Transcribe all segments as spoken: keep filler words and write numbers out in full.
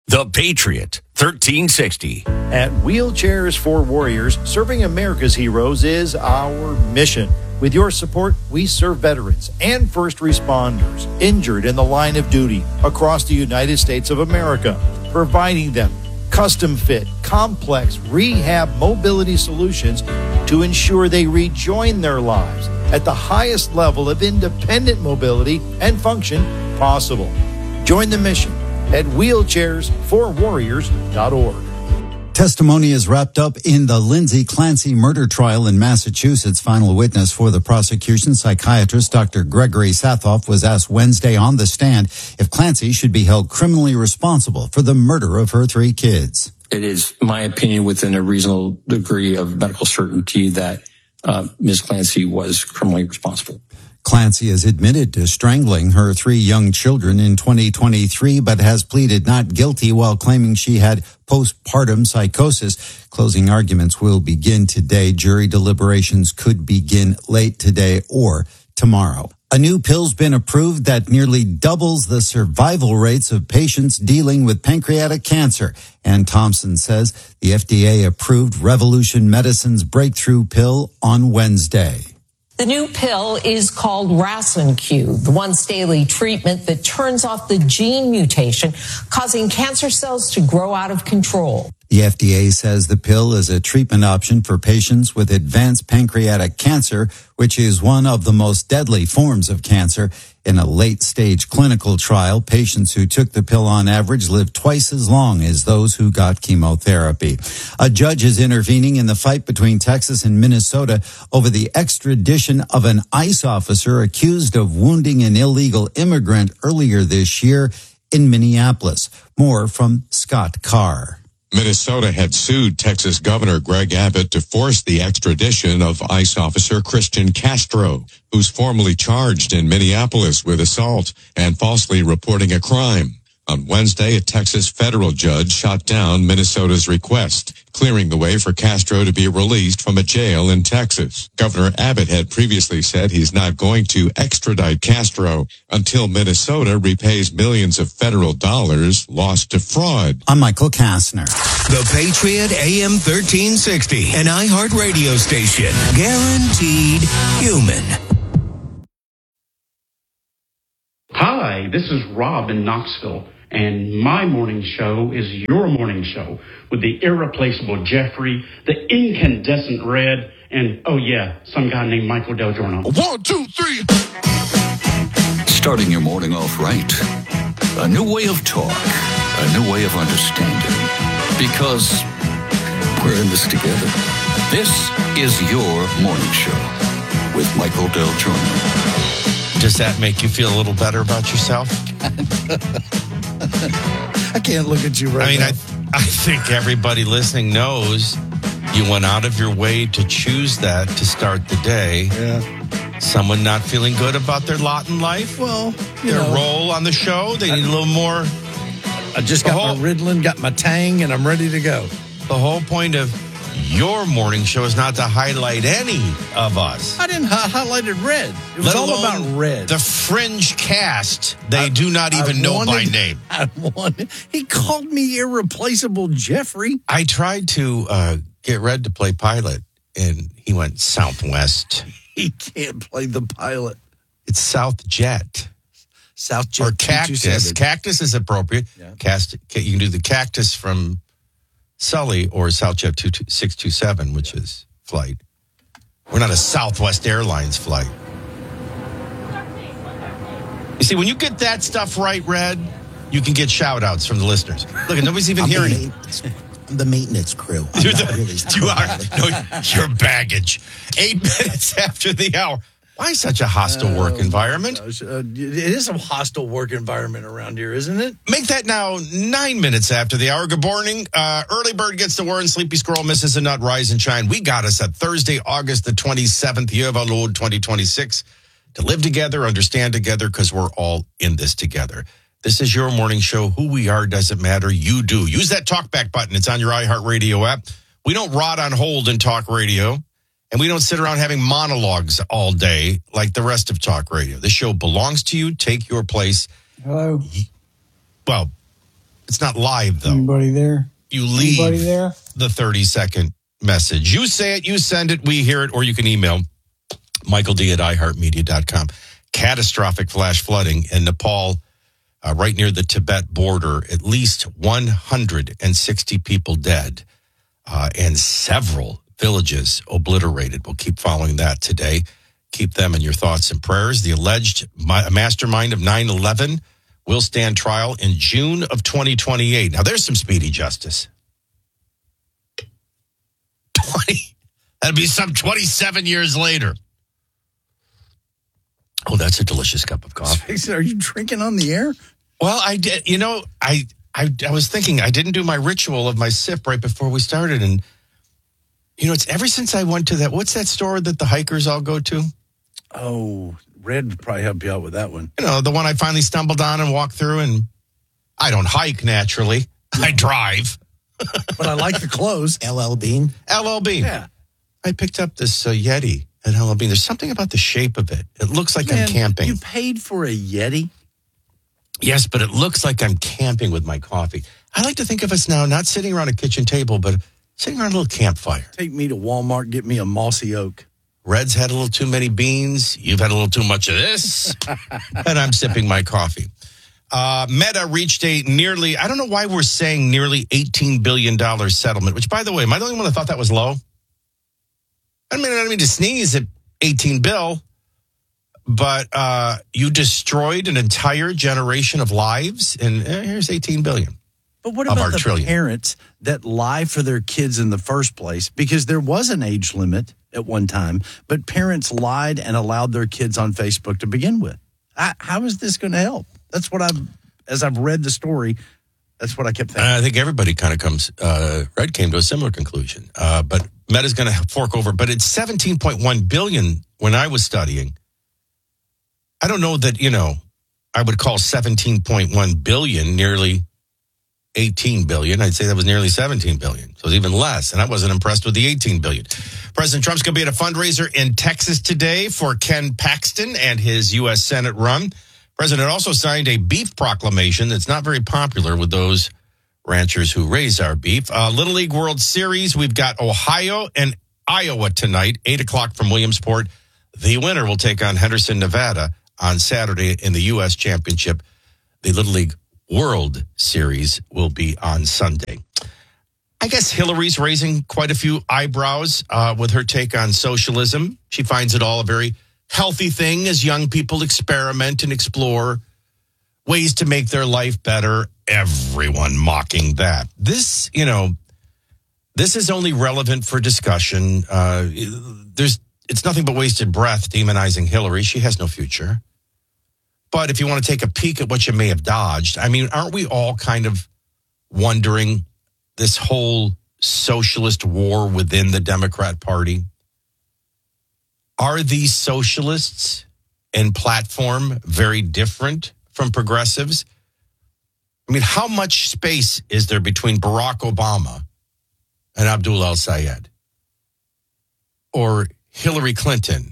The Patriot, thirteen sixty. At Wheelchairs for Warriors, serving America's heroes is our mission. With your support, we serve veterans and first responders injured in the line of duty across the United States of America, providing them custom-fit, complex rehab mobility solutions to ensure they rejoin their lives at the highest level of independent mobility and function possible. Join the mission at wheelchairs for warriors dot org. Testimony is wrapped up in the Lindsay Clancy murder trial in Massachusetts. Final witness for the prosecution, psychiatrist Doctor Gregory Sathoff, was asked Wednesday on the stand if Clancy should be held criminally responsible for the murder of her three kids. It is my opinion within a reasonable degree of medical certainty that uh, Miz Clancy was criminally responsible. Clancy has admitted to strangling her three young children in twenty twenty-three, but has pleaded not guilty while claiming she had postpartum psychosis. Closing arguments will begin today. Jury deliberations could begin late today or tomorrow. A new pill's been approved that nearly doubles the survival rates of patients dealing with pancreatic cancer. Ann Thompson says the F D A approved Revolution Medicine's breakthrough pill on Wednesday. The new pill is called Rason-Q, the once-daily treatment that turns off the gene mutation causing cancer cells to grow out of control. The F D A says the pill is a treatment option for patients with advanced pancreatic cancer, which is one of the most deadly forms of cancer. In a late-stage clinical trial, patients who took the pill on average lived twice as long as those who got chemotherapy. A judge is intervening in the fight between Texas and Minnesota over the extradition of an ICE officer accused of wounding an illegal immigrant earlier this year in Minneapolis. More from Scott Carr. Minnesota had sued Texas Governor Greg Abbott to force the extradition of ICE officer Christian Castro, who's formally charged in Minneapolis with assault and falsely reporting a crime. On Wednesday, a Texas federal judge shot down Minnesota's request, clearing the way for Castro to be released from a jail in Texas. Governor Abbott had previously said he's not going to extradite Castro until Minnesota repays millions of federal dollars lost to fraud. I'm Michael Kastner. The Patriot A M thirteen sixty, an iHeart radio station, guaranteed human. Hi, this is Rob in Knoxville, and my morning show is your morning show with the irreplaceable Jeffrey, the incandescent Red, and, oh yeah, some guy named Michael Del Giorno. One, two, three. Starting your morning off right. A new way of talk. A new way of understanding. Because we're in this together. This is your morning show with Michael Del Giorno. Does that make you feel a little better about yourself? I can't look at you right I mean, now. I, I think everybody listening knows you went out of your way to choose that to start the day. Yeah. Someone not feeling good about their lot in life? Well, you their know, role on the show? They need a little more. I just got whole, my Ritalin, got my Tang, and I'm ready to go. The whole point of your morning show is not to highlight any of us. I didn't hi- highlighted Red. It was Let all about Red. The fringe cast, they I, do not even I know wanted, by name. I wanted, he called me irreplaceable Jeffrey. I tried to uh, get Red to play pilot, and he went Southwest. He can't play the pilot. It's South Jet. South Jet. Or Cactus. Cactus is appropriate. Yeah. Cast, you can do the Cactus from Sully or Southjet six two seven, which is flight. We're not a Southwest Airlines flight. You see, when you get that stuff right, Red, you can get shout-outs from the listeners. Look, nobody's even I'm hearing it. I'm the maintenance crew. I'm you're, not the, really you are. No, you're baggage. Eight minutes after the hour. Why such a hostile work oh, environment? Gosh, uh, it is a hostile work environment around here, isn't it? Make that now nine minutes after the hour. Good morning. Uh, early bird gets the worm. Sleepy squirrel misses a nut. Rise and shine. We got us at Thursday, August the twenty-seventh, year of our Lord twenty twenty-six. To live together, understand together, because we're all in this together. This is your morning show. Who we are doesn't matter. You do. Use that talkback button. It's on your iHeartRadio app. We don't rot on hold in talk radio. And we don't sit around having monologues all day like the rest of talk radio. This show belongs to you. Take your place. Hello. Well, It's not live, though. Anybody there? You leave Anybody there? the thirty-second message. You say it, you send it, we hear it, or you can email Michael D at i heart media dot com. Catastrophic flash flooding in Nepal, uh, right near the Tibet border. At least one hundred sixty people dead uh, and several villages obliterated. We'll keep following that today. Keep them in your thoughts and prayers. The alleged ma- mastermind of nine eleven will stand trial in June of twenty twenty-eight. Now, there's some speedy justice. twenty That'd be some twenty-seven years later. Oh, that's a delicious cup of coffee. Are you drinking on the air? Well, I did. You know, I, I I was thinking I didn't do my ritual of my sip right before we started. And, you know, it's ever since I went to that, what's that store that the hikers all go to? Oh, Red would probably help you out with that one. You know, the one I finally stumbled on and walked through. And I don't hike, naturally. I drive. But I like the clothes. L L Bean. L L Bean. Yeah. I picked up this uh, Yeti at L L Bean. There's something about the shape of it. It looks like Man, I'm camping. You paid for a Yeti? Yes, but it looks like I'm camping with my coffee. I like to think of us now not sitting around a kitchen table, but sitting around a little campfire. Take me to Walmart, get me a mossy oak. Red's had a little too many beans. You've had a little too much of this. And I'm sipping my coffee. Uh, Meta reached a nearly, I don't know why we're saying nearly eighteen billion dollars settlement, which, by the way, am I the only one that thought that was low? I mean, I don't mean to sneeze at eighteen bill, but uh, you destroyed an entire generation of lives, and eh, here's eighteen billion. But what of about our the trillion. parents that lie for their kids in the first place? Because there was an age limit at one time, but parents lied and allowed their kids on Facebook to begin with. I, how is this going to help? That's what I've, as I've read the story, that's what I kept thinking. I think everybody kind of comes, uh, Red came to a similar conclusion. Uh, but Meta's going to fork over, but it's seventeen point one billion dollars when I was studying. I don't know that, you know, I would call seventeen point one billion dollars nearly eighteen billion dollars. I'd say that was nearly seventeen billion dollars. So it was even less. And I wasn't impressed with the eighteen billion dollars. President Trump's going to be at a fundraiser in Texas today for Ken Paxton and his U S Senate run. President also signed a beef proclamation that's not very popular with those ranchers who raise our beef. Uh, Little League World Series, we've got Ohio and Iowa tonight, eight o'clock from Williamsport. The winner will take on Henderson, Nevada on Saturday in the U S Championship. The Little League World Series will be on Sunday. I guess Hillary's raising quite a few eyebrows uh, with her take on socialism. She finds it all a very healthy thing as young people experiment and explore ways to make their life better. Everyone mocking that. This, you know, this is only relevant for discussion. Uh, there's, it's nothing but wasted breath demonizing Hillary. She has no future. But if you want to take a peek at what you may have dodged, I mean, aren't we all kind of wondering this whole socialist war within the Democrat Party? Are these socialists in platform very different from progressives? I mean, how much space is there between Barack Obama and Abdul el-Sayed? Or Hillary Clinton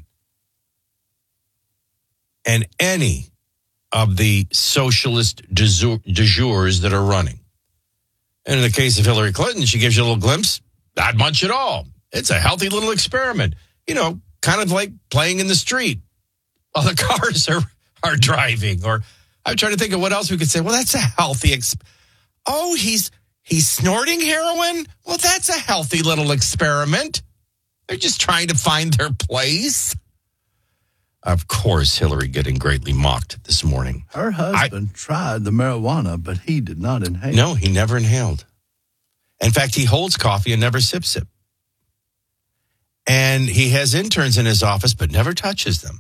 and any of the socialist du jours that are running? And in the case of Hillary Clinton, she gives you a little glimpse, not much at all. It's a healthy little experiment. You know, kind of like playing in the street while the cars are, are driving. Or I'm trying to think of what else we could say. Well, that's a healthy exp- Oh, he's he's snorting heroin? Well, that's a healthy little experiment. They're just trying to find their place. Of course, Hillary getting greatly mocked this morning. Her husband I, tried the marijuana, but he did not inhale. No, he never inhaled. In fact, he holds coffee and never sips it. And he has interns in his office, but never touches them.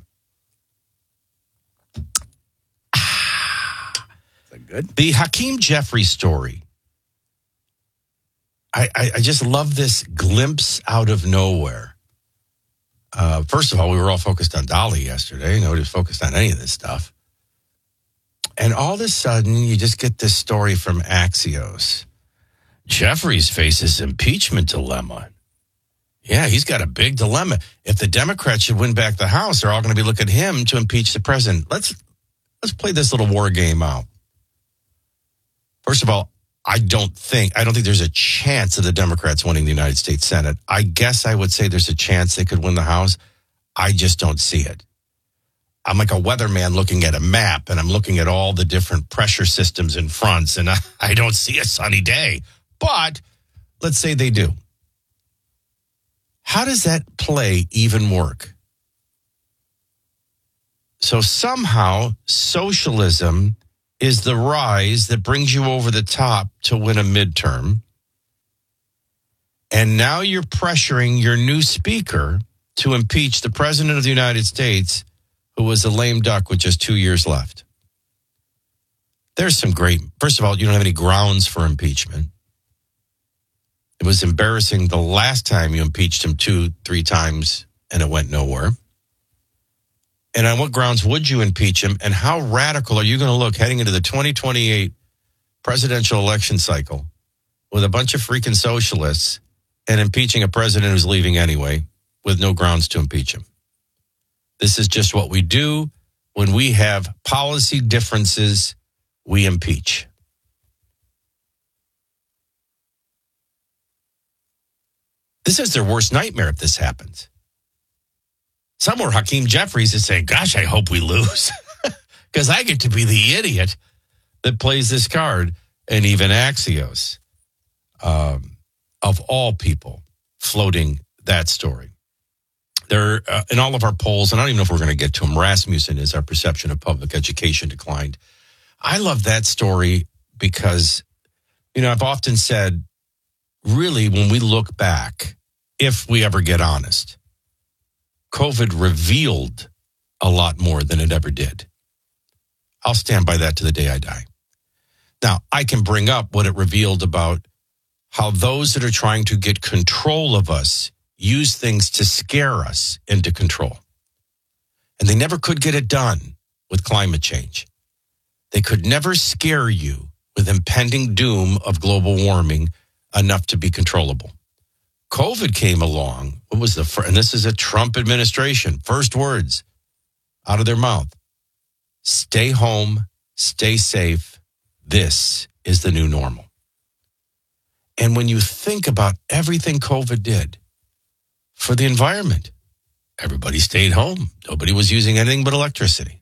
Is that good? The Hakeem Jeffries story. I, I, I just love this glimpse out of nowhere. Uh, first of all, we were all focused on Dolly yesterday. Nobody was focused on any of this stuff. And all of a sudden, you just get this story from Axios. Jeffries faces impeachment dilemma. Yeah, he's got a big dilemma. If the Democrats should win back the House, they're all going to be looking at him to impeach the president. Let's let's play this little war game out. First of all, I don't think, I don't think there's a chance of the Democrats winning the United States Senate. I guess I would say there's a chance they could win the House. I just don't see it. I'm like a weatherman looking at a map, and I'm looking at all the different pressure systems and fronts, and I, I don't see a sunny day. But let's say they do. How does that play even work? So somehow socialism is the rise that brings you over the top to win a midterm. And now you're pressuring your new speaker to impeach the president of the United States, who was a lame duck with just two years left. There's some great, first of all, you don't have any grounds for impeachment. It was embarrassing the last time you impeached him two, three times, and it went nowhere. And on what grounds would you impeach him? And how radical are you going to look heading into the twenty twenty-eight presidential election cycle with a bunch of freaking socialists and impeaching a president who's leaving anyway with no grounds to impeach him? This is just what we do when we have policy differences. We impeach. This is their worst nightmare if this happens. Somewhere Hakeem Jeffries is saying, gosh, I hope we lose. Because I get to be the idiot that plays this card. And even Axios, um, of all people, floating that story. There, uh, in all of our polls, and I don't even know if we're going to get to them, Rasmussen is our perception of public education declined. I love that story because, you know, I've often said, really, when we look back, if we ever get honest, COVID revealed a lot more than it ever did. I'll stand by that to the day I die. Now, I can bring up what it revealed about how those that are trying to get control of us use things to scare us into control. And they never could get it done with climate change. They could never scare you with impending doom of global warming enough to be controllable. COVID came along. What was the first? And this is a Trump administration. First words out of their mouth. Stay home, stay safe. This is the new normal. And when you think about everything COVID did for the environment, everybody stayed home. Nobody was using anything but electricity.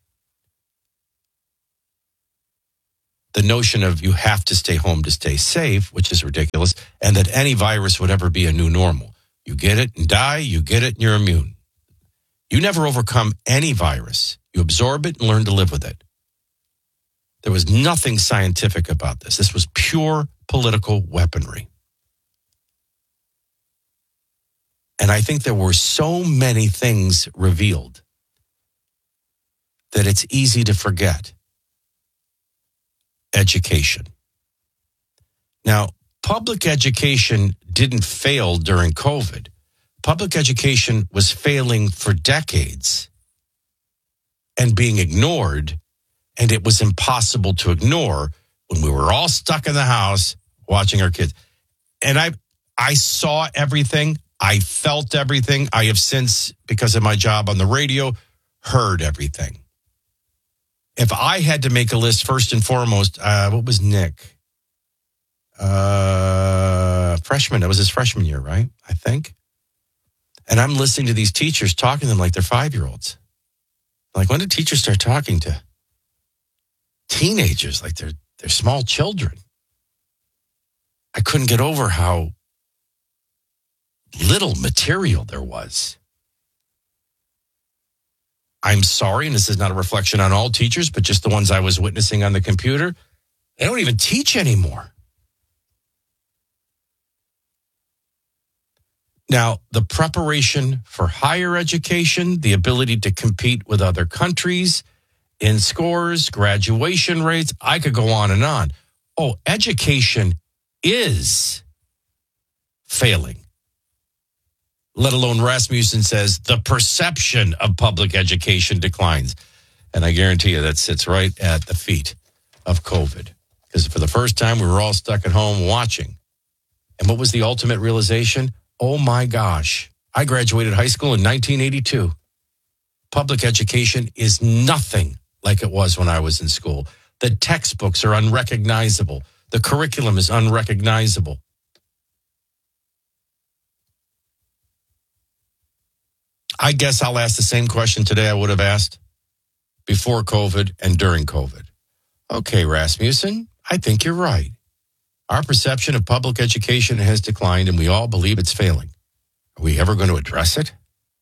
The notion of you have to stay home to stay safe, which is ridiculous, and that any virus would ever be a new normal. You get it and die, you get it and you're immune. You never overcome any virus. You absorb it and learn to live with it. There was nothing scientific about this. This was pure political weaponry. And I think there were so many things revealed that it's easy to forget. Education. Now, public education didn't fail during COVID. Public education was failing for decades and being ignored, and it was impossible to ignore when we were all stuck in the house watching our kids. And I I saw everything. I felt everything. I have since, because of my job on the radio, heard everything. If I had to make a list, first and foremost, uh, what was Nick? Uh, freshman. That was his freshman year, right? I think. And I'm listening to these teachers talking to them like they're five-year-olds. Like, when did teachers start talking to teenagers like they're they're small children? I couldn't get over how little material there was. I'm sorry, and this is not a reflection on all teachers, but just the ones I was witnessing on the computer. They don't even teach anymore. Now, the preparation for higher education, the ability to compete with other countries in scores, graduation rates, I could go on and on. Oh, education is failing. Let alone Rasmussen says the perception of public education declines. And I guarantee you that sits right at the feet of COVID. Because for the first time, we were all stuck at home watching. And what was the ultimate realization? Oh my gosh, I graduated high school in nineteen eighty-two. Public education is nothing like it was when I was in school. The textbooks are unrecognizable. The curriculum is unrecognizable. I guess I'll ask the same question today I would have asked before COVID and during COVID. Okay, Rasmussen, I think you're right. Our perception of public education has declined, and we all believe it's failing. Are we ever going to address it?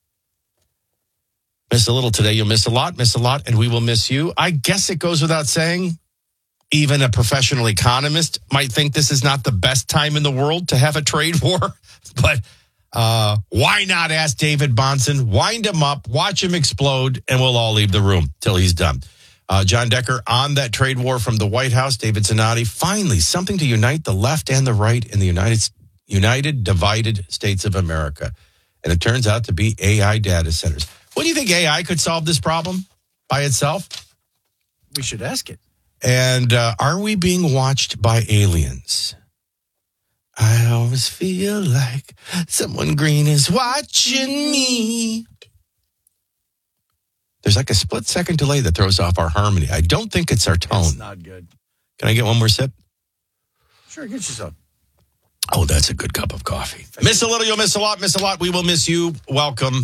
Miss a little today, you'll miss a lot, miss a lot, and we will miss you. I guess it goes without saying, even a professional economist might think this is not the best time in the world to have a trade war. But uh, why not ask David Bahnsen, wind him up, watch him explode, and we'll all leave the room till he's done. Uh, John Decker on that trade war from the White House. David Zanotti, finally, something to unite the left and the right in the United, United Divided States of America. And it turns out to be A I data centers. What do you think A I could solve this problem by itself? We should ask it. And uh, are we being watched by aliens? I always feel like someone green is watching me. There's like a split second delay that throws off our harmony. I don't think it's our tone. It's not good. Can I get one more sip? Sure, get yourself. Oh, that's a good cup of coffee. Miss a little, you'll miss a lot. Miss a lot, we will miss you. Welcome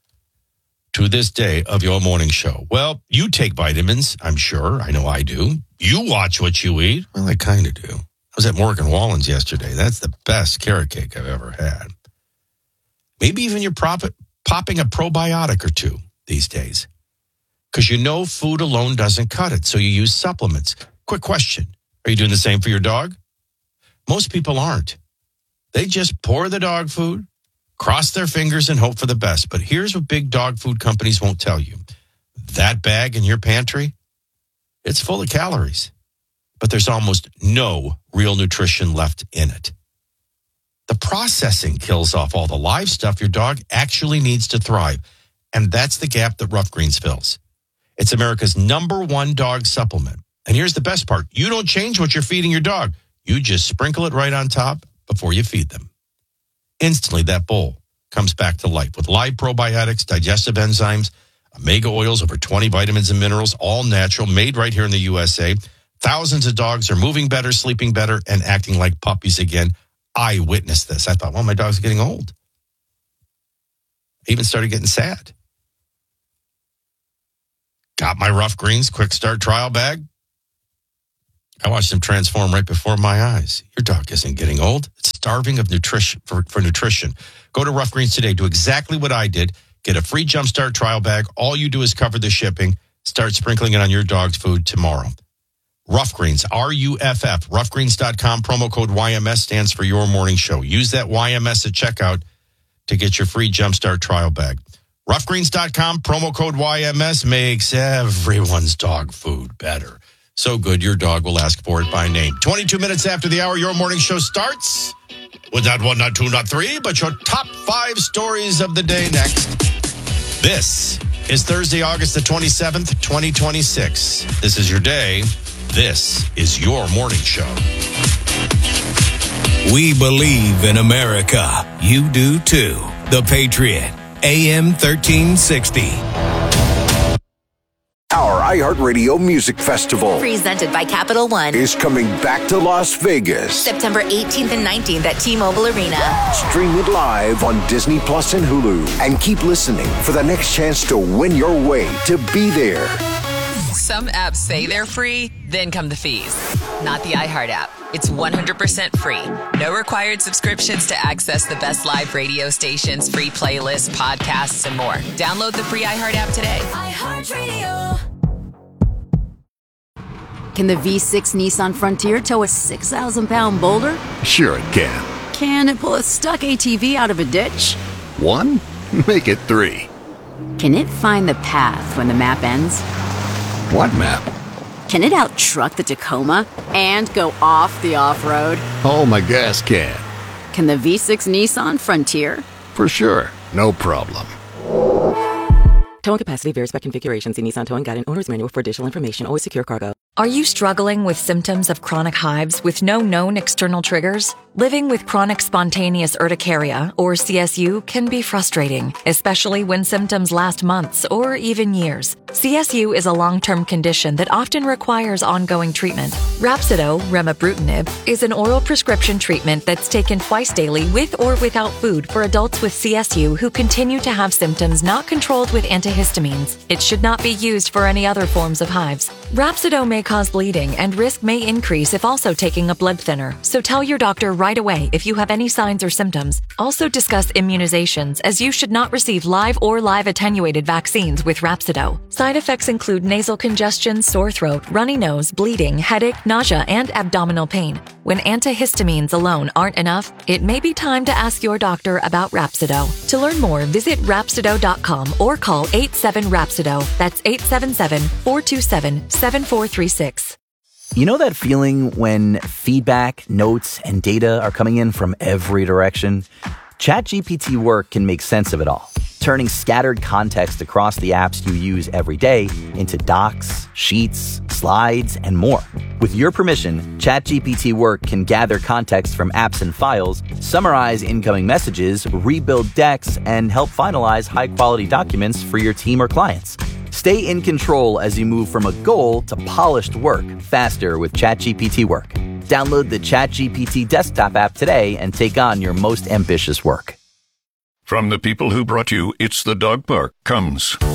to this day of your morning show. Well, you take vitamins, I'm sure. I know I do. You watch what you eat. Well, I kind of do. I was at Morgan Wallen's yesterday. That's the best carrot cake I've ever had. Maybe even you're prop- popping a probiotic or two these days. Because you know food alone doesn't cut it, so you use supplements. Quick question. Are you doing the same for your dog? Most people aren't. They just pour the dog food, cross their fingers, and hope for the best. But here's what big dog food companies won't tell you. That bag in your pantry, it's full of calories. But there's almost no real nutrition left in it. The processing kills off all the live stuff your dog actually needs to thrive. And that's the gap that Rough Greens fills. It's America's number one dog supplement. And here's the best part. You don't change what you're feeding your dog. You just sprinkle it right on top before you feed them. Instantly, that bowl comes back to life with live probiotics, digestive enzymes, omega oils, over twenty vitamins and minerals, all natural, made right here in the U S A. Thousands of dogs are moving better, sleeping better, and acting like puppies again. I witnessed this. I thought, well, my dog's getting old. I even started getting sad. Got my Rough Greens Quick Start trial bag. I watched them transform right before my eyes. Your dog isn't getting old. It's starving of nutrition for, for nutrition. Go to Rough Greens today. Do exactly what I did. Get a free Jumpstart trial bag. All you do is cover the shipping. Start sprinkling it on your dog's food tomorrow. Rough Greens, R U F F, rough greens dot com. Promo code Y M S stands for Your Morning Show. Use that Y M S at checkout to get your free Jumpstart trial bag. rough greens dot com, promo code Y M S makes everyone's dog food better. So good, your dog will ask for it by name. twenty-two minutes after the hour, Your Morning Show starts with not one, not two, not three, but your top five stories of the day next. This is Thursday, August the twenty-seventh, twenty twenty-six. This is your day. This is Your Morning Show. We believe in America. You do too. The Patriot, A M thirteen sixty. Our iHeartRadio Music Festival, presented by Capital One, is coming back to Las Vegas. September eighteenth and nineteenth at T-Mobile Arena. Stream it live on Disney Plus and Hulu. And keep listening for the next chance to win your way to be there. Some apps say they're free, then come the fees. Not the iHeart app. It's one hundred percent free. No required subscriptions to access the best live radio stations, free playlists, podcasts, and more. Download the free iHeart app today. iHeartRadio. Can the V six Nissan Frontier tow a six thousand pound boulder? Sure it can. Can it pull a stuck A T V out of a ditch? One? Make it three. Can it find the path when the map ends? What map? Can it out-truck the Tacoma and go off the off-road? Oh, my gas can. Can the V six Nissan Frontier? For sure. No problem. Towing capacity varies by configuration. See Nissan Towing Guide and Owner's Manual for additional information. Always secure cargo. Are you struggling with symptoms of chronic hives with no known external triggers? Living with chronic spontaneous urticaria, or C S U, can be frustrating, especially when symptoms last months or even years. C S U is a long-term condition that often requires ongoing treatment. Rhapsido, remibrutinib, is an oral prescription treatment that's taken twice daily with or without food for adults with C S U who continue to have symptoms not controlled with antihistamines. It should not be used for any other forms of hives. Rhapsido may cause bleeding, and risk may increase if also taking a blood thinner, so tell your doctor right away if you have any signs or symptoms. Also discuss immunizations, as you should not receive live or live attenuated vaccines with Rhapsido. Side effects include nasal congestion, sore throat, runny nose, bleeding, headache, nausea, and abdominal pain. When antihistamines alone aren't enough, it may be time to ask your doctor about Rhapsido. To learn more, visit Rhapsido dot com or call eight seven Rhapsido. That's eight seven seven, four two seven, seven four three six. You know that feeling when feedback, notes, and data are coming in from every direction? ChatGPT Work can make sense of it all, turning scattered context across the apps you use every day into docs, sheets, slides, and more. With your permission, ChatGPT Work can gather context from apps and files, summarize incoming messages, rebuild decks, and help finalize high-quality documents for your team or clients. Stay in control as you move from a goal to polished work faster with ChatGPT Work. Download the ChatGPT desktop app today and take on your most ambitious work. From the people who brought you It's the Dog Park comes